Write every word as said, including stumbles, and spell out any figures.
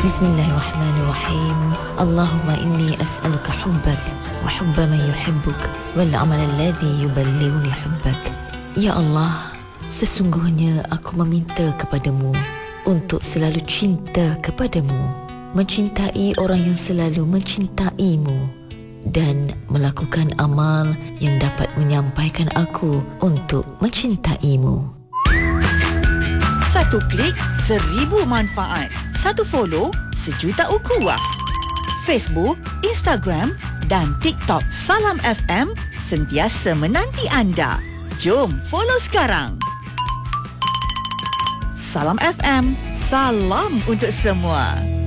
Bismillahirrahmanirrahim. Allahumma inni as'aluka hubbak wa hubba man yuhibbuk wal amal alladhi yuballighuni hubbak. Ya Allah, sesungguhnya aku meminta kepadamu untuk selalu cinta kepadamu, mencintai orang yang selalu mencintaimu dan melakukan amal yang dapat menyampaikan aku untuk mencintaimu. Satu klik, seribu manfaat. Satu follow, sejuta ukhuwah. Facebook, Instagram dan TikTok Salam F M sentiasa menanti anda. Jom follow sekarang. Salam F M, salam untuk semua.